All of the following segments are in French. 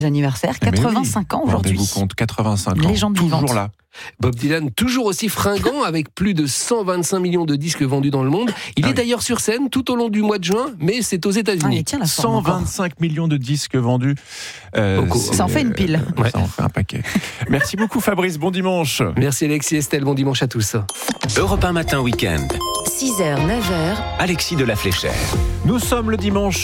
Anniversaire, 85 ans aujourd'hui. Rendez-vous compte, 85 ans, Légende toujours vivante. là. Bob Dylan, toujours aussi fringant, avec plus de 125 millions de disques vendus dans le monde. Il est d'ailleurs sur scène tout au long du mois de juin, mais c'est aux États-Unis. il tient la forme encore. 125 millions de disques vendus. Ça en fait une pile. Ça en fait un paquet. Merci beaucoup Fabrice, bon dimanche. Merci Alexis, Estelle, bon dimanche à tous. Europe 1 Matin Week-end. 6h, 9h, Alexis de la Fléchère. Nous sommes le dimanche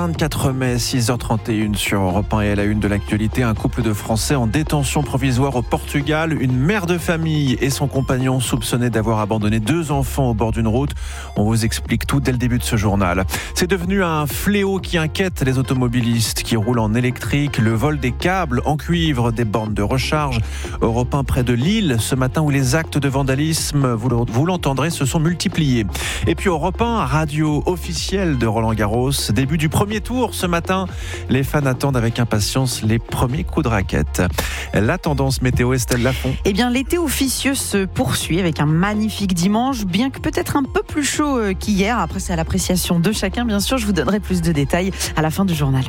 24 mai, 6h31 sur Europe 1 et à la une de l'actualité. Un couple de Français en détention provisoire au Portugal. Une mère de famille et son compagnon soupçonnés d'avoir abandonné 2 enfants au bord d'une route. On vous explique tout dès le début de ce journal. C'est devenu un fléau qui inquiète les automobilistes qui roulent en électrique. Le vol des câbles en cuivre des bornes de recharge. Europe 1 près de Lille, ce matin où les actes de vandalisme, vous l'entendrez, se sont multipliés. Et puis Europe 1, radio officielle de Roland-Garros. Début du premier tour ce matin. Les fans attendent avec impatience les premiers coups de raquette. La tendance météo, Estelle Lafont. Eh bien, l'été officieux se poursuit avec un magnifique dimanche, bien que peut-être un peu plus chaud qu'hier. Après, c'est à l'appréciation de chacun, bien sûr. Je vous donnerai plus de détails à la fin du journal.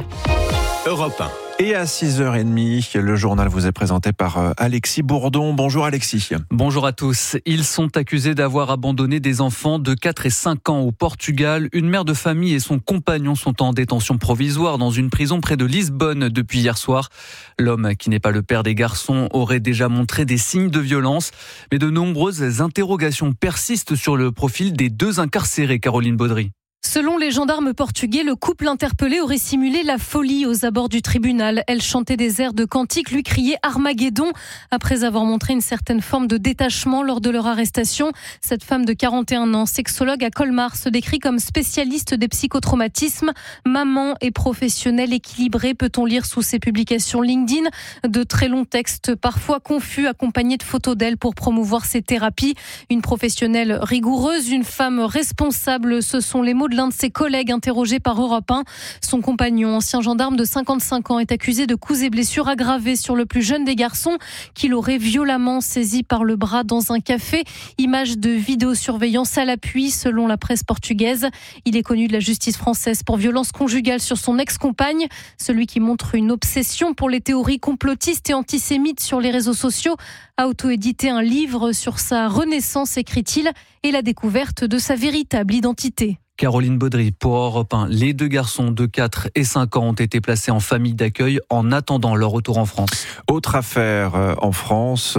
Europe 1. Et à 6h30, le journal vous est présenté par Alexis Bourdon. Bonjour Alexis. Bonjour à tous. Ils sont accusés d'avoir abandonné des enfants de 4 et 5 ans au Portugal. Une mère de famille et son compagnon sont en détention provisoire dans une prison près de Lisbonne depuis hier soir. L'homme, qui n'est pas le père des garçons, aurait déjà montré des signes de violence. Mais de nombreuses interrogations persistent sur le profil des 2 incarcérés, Caroline Baudry. Selon les gendarmes portugais, le couple interpellé aurait simulé la folie aux abords du tribunal. Elle chantait des airs de cantiques, lui criait Armageddon. Après avoir montré une certaine forme de détachement lors de leur arrestation, cette femme de 41 ans, sexologue à Colmar, se décrit comme spécialiste des psychotraumatismes. Maman et professionnelle équilibrée, peut-on lire sous ses publications LinkedIn. De très longs textes, parfois confus, accompagnés de photos d'elle pour promouvoir ses thérapies. Une professionnelle rigoureuse, une femme responsable, ce sont les mots de l'un de ses collègues interrogé par Europe 1. Son compagnon, ancien gendarme de 55 ans, est accusé de coups et blessures aggravées sur le plus jeune des garçons qu'il aurait violemment saisi par le bras dans un café. Images de vidéosurveillance à l'appui selon la presse portugaise. Il est connu de la justice française pour violence conjugale sur son ex-compagne. Celui qui montre une obsession pour les théories complotistes et antisémites sur les réseaux sociaux a auto-édité un livre sur sa renaissance, écrit-il, et la découverte de sa véritable identité. Caroline Baudry pour Europe 1. Les 2 garçons de 4 et 5 ans ont été placés en famille d'accueil en attendant leur retour en France. Autre affaire en France,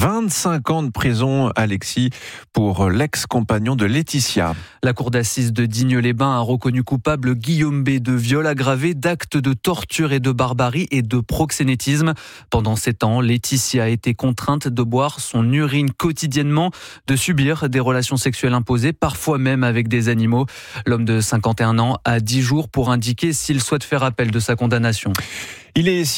25 ans de prison, Alexis, pour l'ex-compagnon de Laetitia. La cour d'assises de Digne-les-Bains a reconnu coupable Guillaume B. de viol aggravé, d'actes de torture et de barbarie et de proxénétisme. Pendant 7 ans, Laetitia a été contrainte de boire son urine quotidiennement, de subir des relations sexuelles imposées, parfois même avec des animaux. L'homme de 51 ans a 10 jours pour indiquer s'il souhaite faire appel de sa condamnation. Il est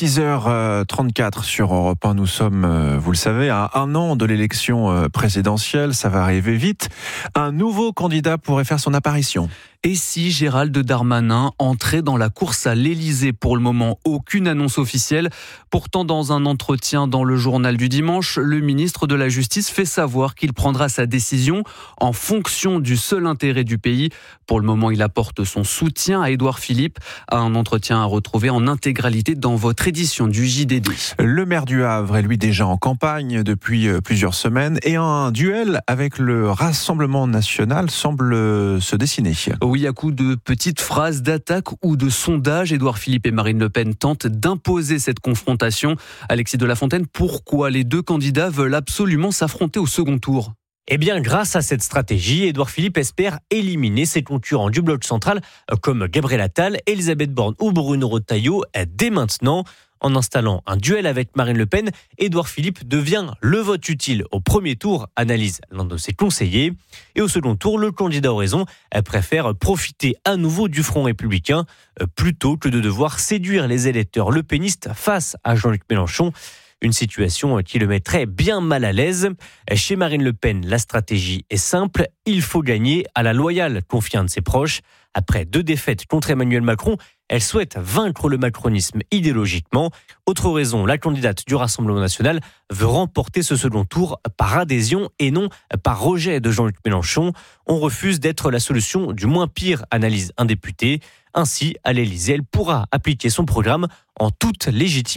6h34 sur Europe 1. Nous sommes, vous le savez, à 1 an de l'élection présidentielle. Ça va arriver vite. Un nouveau candidat pourrait faire son apparition. Et si Gérald Darmanin entrait dans la course à l'Élysée? Pour le moment, aucune annonce officielle. Pourtant, dans un entretien dans le journal du dimanche, le ministre de la Justice fait savoir qu'il prendra sa décision en fonction du seul intérêt du pays. Pour le moment, il apporte son soutien à Édouard Philippe. Un entretien à retrouver en intégralité dans votre édition du JDD. Le maire du Havre est lui déjà en campagne depuis plusieurs semaines et un duel avec le Rassemblement national semble se dessiner. Oui, à coup de petites phrases d'attaque ou de sondage, Édouard Philippe et Marine Le Pen tentent d'imposer cette confrontation. Alexis de la Fontaine, pourquoi les 2 candidats veulent absolument s'affronter au second tour? Eh bien, grâce à cette stratégie, Édouard Philippe espère éliminer ses concurrents du bloc central comme Gabriel Attal, Elisabeth Borne ou Bruno Retailleau dès maintenant. En installant un duel avec Marine Le Pen, Édouard Philippe devient le vote utile au premier tour, analyse l'un de ses conseillers. Et au second tour, le candidat Horizon préfère profiter à nouveau du Front républicain plutôt que de devoir séduire les électeurs lepénistes face à Jean-Luc Mélenchon. Une situation qui le mettrait bien mal à l'aise. Chez Marine Le Pen, la stratégie est simple. Il faut gagner à la loyale, confie un de ses proches. Après 2 défaites contre Emmanuel Macron, elle souhaite vaincre le macronisme idéologiquement. Autre raison, la candidate du Rassemblement national veut remporter ce second tour par adhésion et non par rejet de Jean-Luc Mélenchon. On refuse d'être la solution du moins pire, analyse un député. Ainsi, à l'Élysée, elle pourra appliquer son programme en toute légitimité.